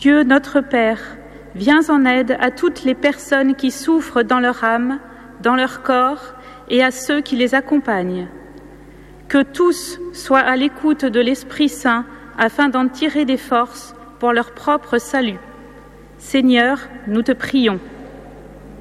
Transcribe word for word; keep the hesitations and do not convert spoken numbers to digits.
Dieu notre Père, viens en aide à toutes les personnes qui souffrent dans leur âme, dans leur corps et à ceux qui les accompagnent. Que tous soient à l'écoute de l'Esprit Saint afin d'en tirer des forces pour leur propre salut. Seigneur, nous te prions.